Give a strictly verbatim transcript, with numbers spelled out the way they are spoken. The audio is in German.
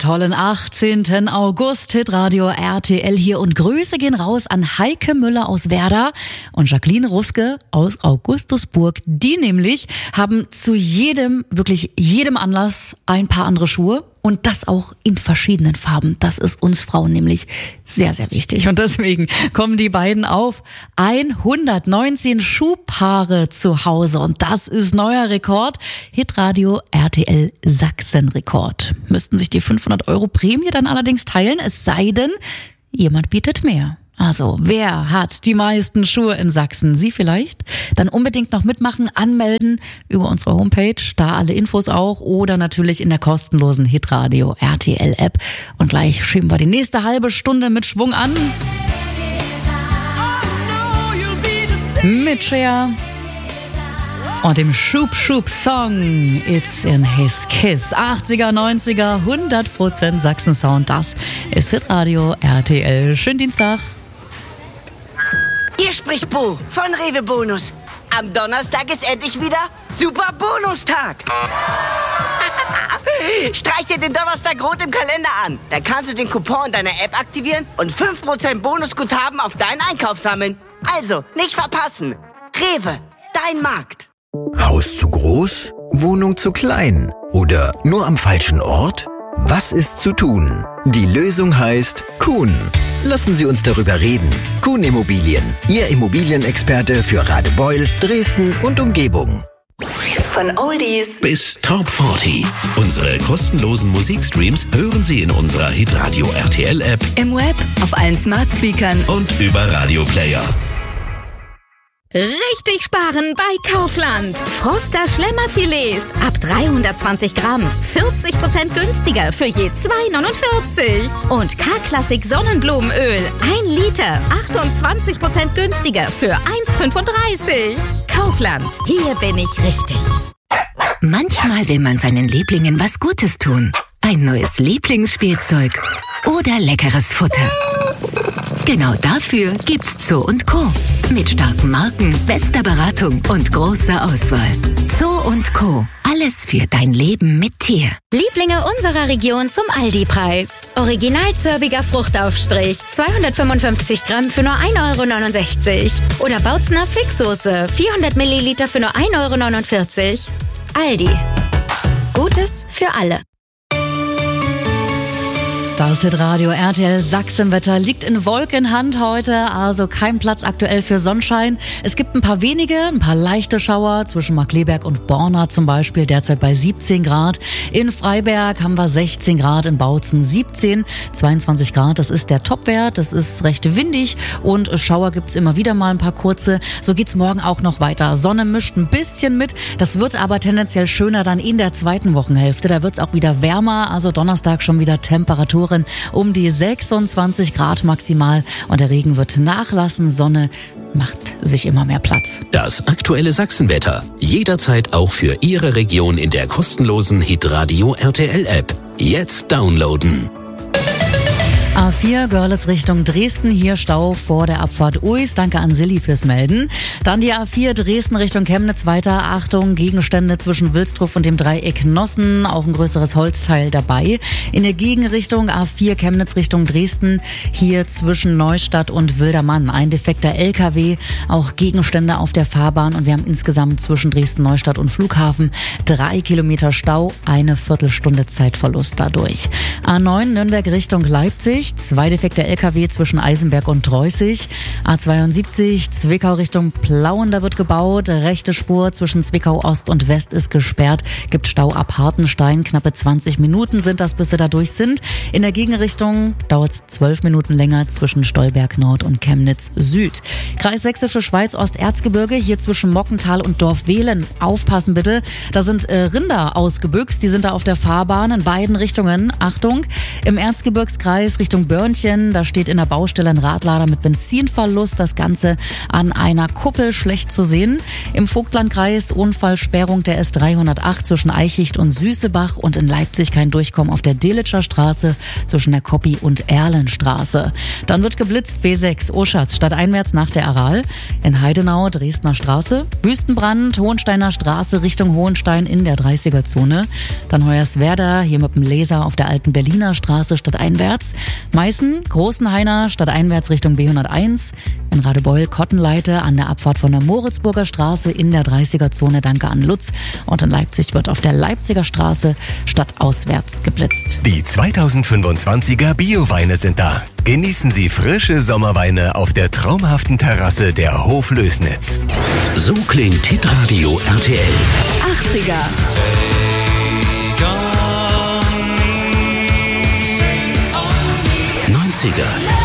tollen achtzehnten August. Hitradio R T L hier und Grüße gehen raus an Heike Müller aus Werder und Jacqueline Ruske aus Augustusburg. Die nämlich haben zu jedem, wirklich jedem Anlass ein paar andere Schuhe. Und das auch in verschiedenen Farben. Das ist uns Frauen nämlich sehr, sehr wichtig. Und deswegen kommen die beiden auf hundertneunzehn Schuhpaare zu Hause. Und das ist neuer Rekord. Hitradio R T L Sachsen-Rekord. Müssten sich die fünfhundert Euro Prämie dann allerdings teilen, es sei denn, jemand bietet mehr. Also, wer hat die meisten Schuhe in Sachsen? Sie vielleicht? Dann unbedingt noch mitmachen, anmelden über unsere Homepage, da alle Infos auch oder natürlich in der kostenlosen Hitradio R T L App. Und gleich schieben wir die nächste halbe Stunde mit Schwung an. Mit Cher und dem Schub-Schub-Song It's in His Kiss. achtziger, neunziger, hundert Prozent Sachsen-Sound. Das ist Hitradio R T L. Schönen Dienstag. Hier spricht Bo von Rewe Bonus. Am Donnerstag ist endlich wieder Super Bonustag. Streich dir den Donnerstag rot im Kalender an. Dann kannst du den Coupon deiner App aktivieren und fünf Prozent Bonusguthaben auf deinen Einkauf sammeln. Also, nicht verpassen. Rewe, dein Markt. Haus zu groß? Wohnung zu klein? Oder nur am falschen Ort? Was ist zu tun? Die Lösung heißt Kuhn. Lassen Sie uns darüber reden. Kuhn Immobilien, Ihr Immobilienexperte für Radebeul, Dresden und Umgebung. Von Oldies bis Top vierzig. Unsere kostenlosen Musikstreams hören Sie in unserer Hitradio R T L App, im Web, auf allen Smart Speakern und über Radio Player. Richtig sparen bei Kaufland. Froster Schlemmerfilets ab dreihundertzwanzig Gramm. vierzig Prozent günstiger für je zwei neunundvierzig. Und K-Klassik Sonnenblumenöl. ein Liter. achtundzwanzig Prozent günstiger für eins fünfunddreißig. Kaufland. Hier bin ich richtig. Manchmal will man seinen Lieblingen was Gutes tun. Ein neues Lieblingsspielzeug oder leckeres Futter. Genau dafür gibt's Zoo und Co. Mit starken Marken, bester Beratung und großer Auswahl. Zoo und Co. Alles für dein Leben mit Tier. Lieblinge unserer Region zum Aldi-Preis. Original zörbiger Fruchtaufstrich, zweihundertfünfundfünfzig Gramm für nur ein Euro neunundsechzig. Oder Bautzner Fixsoße, vierhundert Milliliter für nur ein Euro neunundvierzig. Aldi. Gutes für alle. Das Hitradio R T L Sachsenwetter liegt in Wolkenhand heute, also kein Platz aktuell für Sonnenschein. Es gibt ein paar wenige, ein paar leichte Schauer zwischen Markkleeberg und Borna zum Beispiel, derzeit bei siebzehn Grad. In Freiberg haben wir sechzehn Grad, in Bautzen siebzehn, zweiundzwanzig Grad, das ist der Topwert, das ist recht windig und Schauer gibt's immer wieder mal ein paar kurze. So geht's morgen auch noch weiter. Sonne mischt ein bisschen mit, das wird aber tendenziell schöner dann in der zweiten Wochenhälfte. Da wird's auch wieder wärmer, also Donnerstag schon wieder Temperaturen um die sechsundzwanzig Grad maximal und der Regen wird nachlassen. Sonne macht sich immer mehr Platz. Das aktuelle Sachsenwetter. Jederzeit auch für Ihre Region in der kostenlosen Hitradio R T L App. Jetzt downloaden. A vier Görlitz Richtung Dresden, hier Stau vor der Abfahrt Uis. Danke an Silly fürs Melden. Dann die A vier Dresden Richtung Chemnitz weiter. Achtung, Gegenstände zwischen Wilsdruff und dem Dreieck Nossen. Auch ein größeres Holzteil dabei. In der Gegenrichtung A vier Chemnitz Richtung Dresden. Hier zwischen Neustadt und Wildermann. Ein defekter L K W. Auch Gegenstände auf der Fahrbahn. Und wir haben insgesamt zwischen Dresden, Neustadt und Flughafen drei Kilometer Stau. Eine Viertelstunde Zeitverlust dadurch. A neun Nürnberg Richtung Leipzig. Zwei defekte L K W zwischen Eisenberg und Treußig. A zweiundsiebzig Zwickau Richtung Plauen, da wird gebaut. Rechte Spur zwischen Zwickau Ost und West ist gesperrt. Gibt Stau ab Hartenstein. Knappe zwanzig Minuten sind das, bis sie da durch sind. In der Gegenrichtung dauert es zwölf Minuten länger zwischen Stolberg Nord und Chemnitz Süd. Kreis Sächsische Schweiz Osterzgebirge, hier zwischen Mockental und Dorfwehlen. Aufpassen bitte, da sind äh, Rinder ausgebüxt. Die sind da auf der Fahrbahn in beiden Richtungen. Achtung, im Erzgebirgskreis Richtung Richtung Börnchen. Da steht in der Baustelle ein Radlader mit Benzinverlust. Das Ganze an einer Kuppel schlecht zu sehen. Im Vogtlandkreis Unfallsperrung der S dreihundertacht zwischen Eichicht und Süßebach und in Leipzig kein Durchkommen auf der Delitscher Straße zwischen der Koppi und Erlenstraße. Dann wird geblitzt B sechs Oschatz stadteinwärts nach der Aral. In Heidenau Dresdner Straße. Wüstenbrand Hohensteiner Straße Richtung Hohenstein in der dreißiger Zone. Dann Hoyerswerda hier mit dem Laser auf der alten Berliner Straße stadteinwärts. Meißen Großenhainer stadteinwärts Richtung B hunderteins. In Radebeul Kottenleite an der Abfahrt von der Moritzburger Straße in der dreißiger Zone. Danke an Lutz. Und in Leipzig wird auf der Leipziger Straße stadtauswärts geblitzt. Die zweitausendfünfundzwanziger Bio-Weine sind da. Genießen Sie frische Sommerweine auf der traumhaften Terrasse der Hof Lößnitz. So klingt Hitradio R T L. achtziger. neunziger.